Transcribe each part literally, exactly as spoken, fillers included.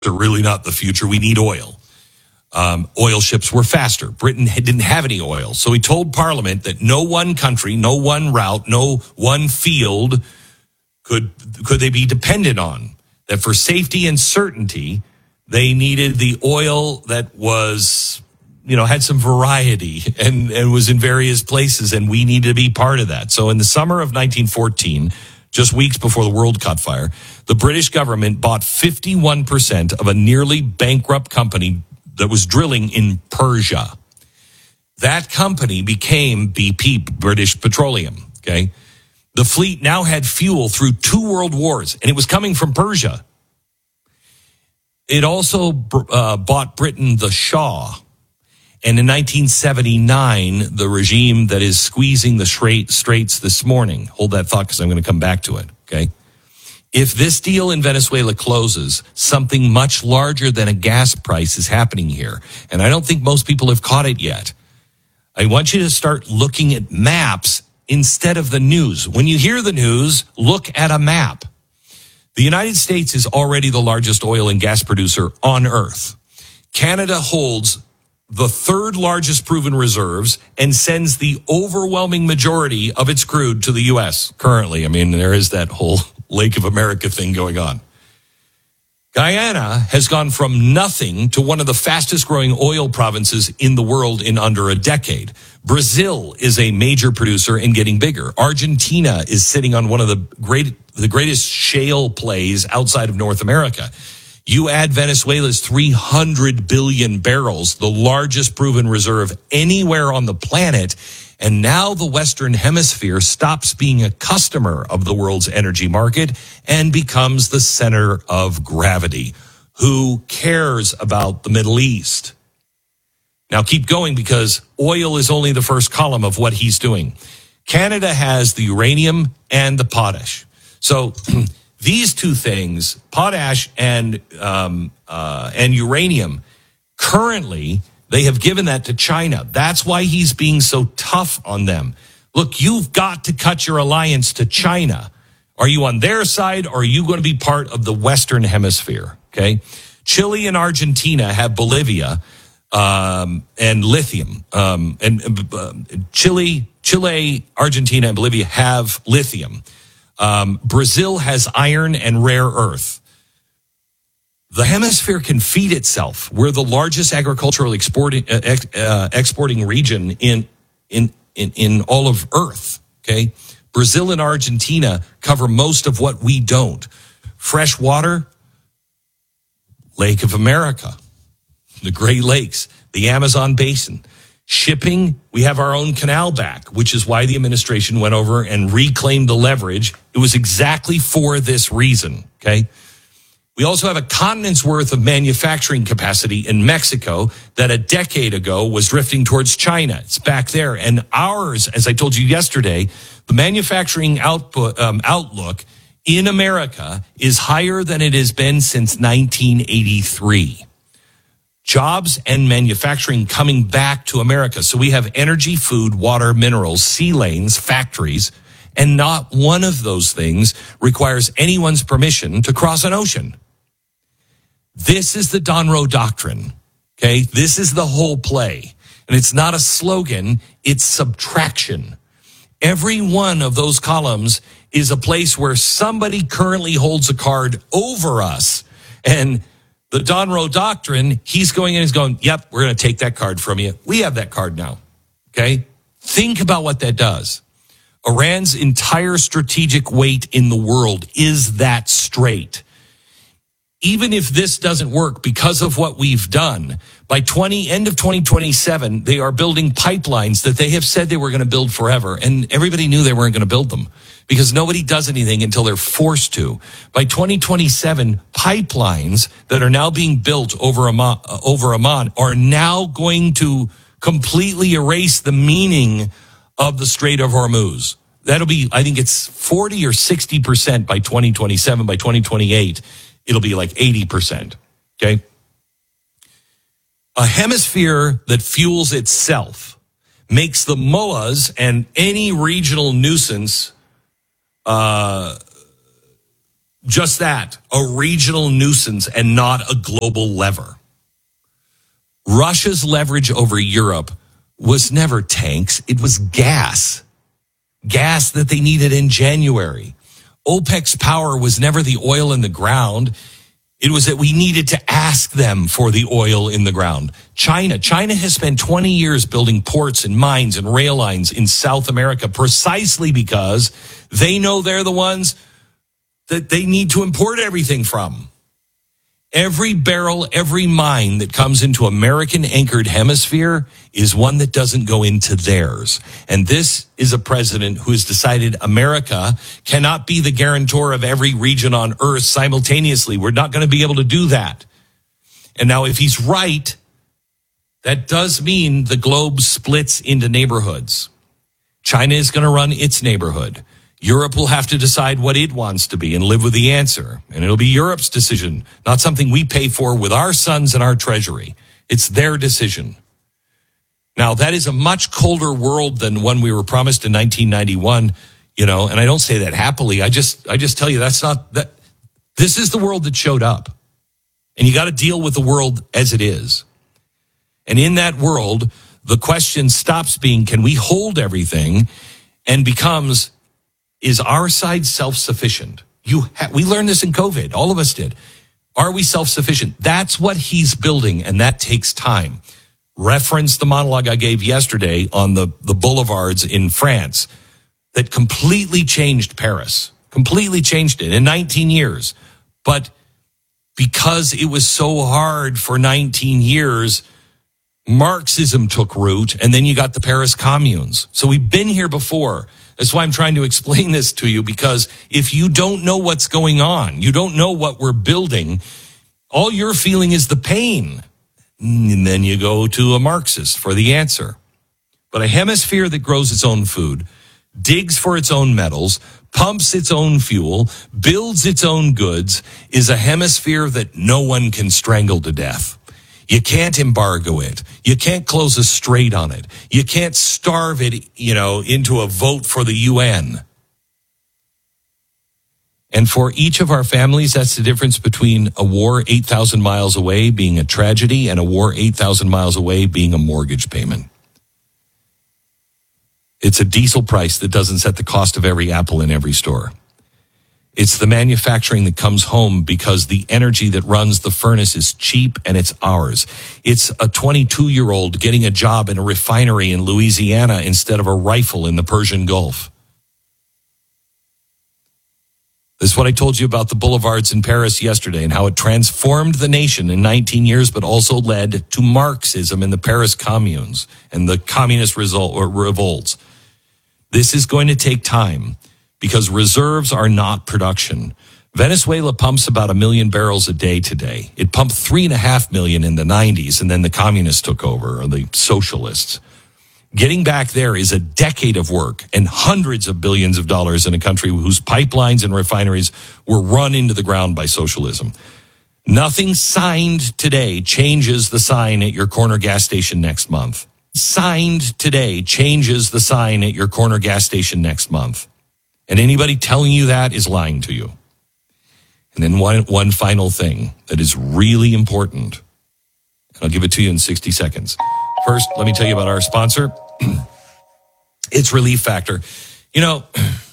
are really not the future. We need oil. Um, oil ships were faster. Britain didn't have any oil. So he told Parliament that no one country, no one route, no one field could could they be dependent on. That for safety and certainty, they needed the oil that was, you know, had some variety and, and was in various places, and we needed to be part of that. So in the summer of nineteen fourteen, just weeks before the world caught fire, the British government bought fifty-one percent of a nearly bankrupt company that was drilling in Persia. That company became B P, British Petroleum, okay? The fleet now had fuel through two world wars, and it was coming from Persia. It also uh, bought Britain the Shah. And in nineteen seventy-nine, the regime that is squeezing the straits this morning, hold that thought because I'm going to come back to it, okay? If this deal in Venezuela closes, something much larger than a gas price is happening here. And I don't think most people have caught it yet. I want you to start looking at maps instead of the news. When you hear the news, look at a map. The United States is already the largest oil and gas producer on Earth. Canada holds the third largest proven reserves and sends the overwhelming majority of its crude to the U S currently. I mean, there is that whole Lake of America thing going on. Guyana has gone from nothing to one of the fastest growing oil provinces in the world in under a decade. Brazil is a major producer and getting bigger. Argentina is sitting on one of the great, the greatest shale plays outside of North America. You add Venezuela's three hundred billion barrels, the largest proven reserve anywhere on the planet, and now the Western Hemisphere stops being a customer of the world's energy market and becomes the center of gravity. Who cares about the Middle East? Now keep going, because oil is only the first column of what he's doing. Canada has the uranium and the potash. So these two things, potash and um, uh, and uranium, currently they have given that to China. That's why he's being so tough on them. Look, you've got to cut your alliance to China. Are you on their side, or are you going to be part of the Western Hemisphere? Okay. Chile and Argentina have Bolivia um, and lithium. Um, and uh, Chile, Chile, Argentina, and Bolivia have lithium. Um, Brazil has iron and rare earth. The hemisphere can feed itself. We're the largest agricultural exporting uh, ex, uh, exporting region in, in in in all of Earth. Okay, Brazil and Argentina cover most of what we don't. Fresh water, Lake of America, the Great Lakes, the Amazon Basin. Shipping, we have our own canal back, which is why the administration went over and reclaimed the leverage. It was exactly for this reason. Okay. We also have a continent's worth of manufacturing capacity in Mexico that a decade ago was drifting towards China. It's back there. And ours, as I told you yesterday, the manufacturing output um, outlook in America is higher than it has been since nineteen eighty-three. Jobs and manufacturing coming back to America. So we have energy, food, water, minerals, sea lanes, factories, and not one of those things requires anyone's permission to cross an ocean. This is the Donroe Doctrine, okay? This is the whole play. And it's not a slogan, it's subtraction. Every one of those columns is a place where somebody currently holds a card over us. And the Donroe Doctrine, he's going in, he's going, yep, we're going to take that card from you. We have that card now, okay? Think about what that does. Iran's entire strategic weight in the world is that straight. Even if this doesn't work because of what we've done, by twenty end of twenty twenty-seven, they are building pipelines that they have said they were going to build forever. And everybody knew they weren't going to build them because nobody does anything until they're forced to. By twenty twenty-seven, pipelines that are now being built over Oman, over Oman are now going to completely erase the meaning of the Strait of Hormuz. That'll be, I think it's forty or sixty percent by twenty twenty-seven. By twenty twenty-eight, it'll be like eighty percent. Okay. A hemisphere that fuels itself makes the mullahs and any regional nuisance uh, Just that, a regional nuisance and not a global lever. Russia's leverage over Europe was never tanks. It was gas. Gas that they needed in January. OPEC's power was never the oil in the ground. It was that we needed to ask them for the oil in the ground. China. China has spent twenty years building ports and mines and rail lines in South America precisely because they know they're the ones that they need to import everything from. Every barrel, every mine that comes into American-anchored hemisphere is one that doesn't go into theirs. And this is a president who has decided America cannot be the guarantor of every region on earth simultaneously. We're not going to be able to do that. And now if he's right, that does mean the globe splits into neighborhoods. China is going to run its neighborhood. Europe will have to decide what it wants to be and live with the answer. And it'll be Europe's decision, not something we pay for with our sons and our treasury. It's their decision. Now, that is a much colder world than one we were promised in nineteen ninety-one, you know, and I don't say that happily. I just, I just tell you that's not, that. This is the world that showed up. And you got to deal with the world as it is. And in that world, the question stops being, can we hold everything, and becomes, is our side self-sufficient? You ha- we learned this in COVID. All of us did. Are we self-sufficient? That's what he's building, and that takes time. Reference the monologue I gave yesterday on the, the boulevards in France that completely changed Paris, completely changed it in nineteen years. But because it was so hard for nineteen years, Marxism took root, and then you got the Paris communes. So we've been here before. That's why I'm trying to explain this to you, because if you don't know what's going on, you don't know what we're building, all you're feeling is the pain. And then you go to a Marxist for the answer. But a hemisphere that grows its own food, digs for its own metals, pumps its own fuel, builds its own goods, is a hemisphere that no one can strangle to death. You can't embargo it. You can't close a strait on it. You can't starve it, you know, into a vote for the U N. And for each of our families, that's the difference between a war eight thousand miles away being a tragedy and a war eight thousand miles away being a mortgage payment. It's a diesel price that doesn't set the cost of every apple in every store. It's the manufacturing that comes home because the energy that runs the furnace is cheap and it's ours. It's a twenty-two-year-old getting a job in a refinery in Louisiana instead of a rifle in the Persian Gulf. This is what I told you about the boulevards in Paris yesterday and how it transformed the nation in nineteen years, but also led to Marxism in the Paris communes and the communist result, or revolts. This is going to take time, because reserves are not production. Venezuela pumps about a million barrels a day today. It pumped three and a half million in the nineties, and then the communists took over, or the socialists. Getting back there is a decade of work and hundreds of billions of dollars in a country whose pipelines and refineries were run into the ground by socialism. Nothing signed today changes the sign at your corner gas station next month. Signed today changes the sign at your corner gas station next month. And anybody telling you that is lying to you. And then one, one final thing that is really important. And I'll give it to you in sixty seconds. First, let me tell you about our sponsor. It's Relief Factor. You know,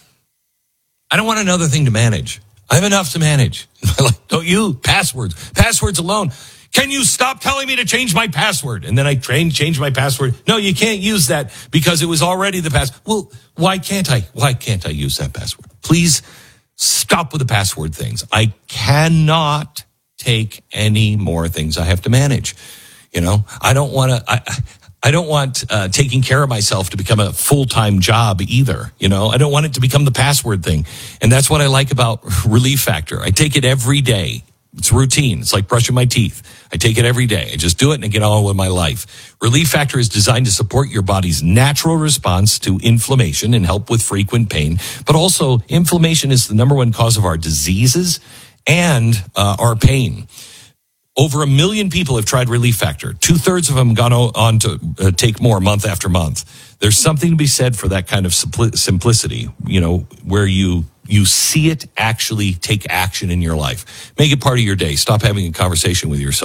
I don't want another thing to manage. I have enough to manage. Like, don't you? Passwords. Passwords alone. Can you stop telling me to change my password? And then I train, change my password. No, you can't use that because it was already the password. Well, why can't I? Why can't I use that password? Please stop with the password things. I cannot take any more things I have to manage. You know, I don't want to, I, I don't want uh, taking care of myself to become a full-time job either. You know, I don't want it to become the password thing. And that's what I like about Relief Factor. I take it every day. It's routine. It's like brushing my teeth. I take it every day. I just do it and I get on with my life. Relief Factor is designed to support your body's natural response to inflammation and help with frequent pain. But also, inflammation is the number one cause of our diseases and uh, our pain. Over a million people have tried Relief Factor. Two-thirds of them gone on to uh, take more month after month. There's something to be said for that kind of simplicity, you know, where you you see it actually take action in your life. Make it part of your day. Stop having a conversation with yourself.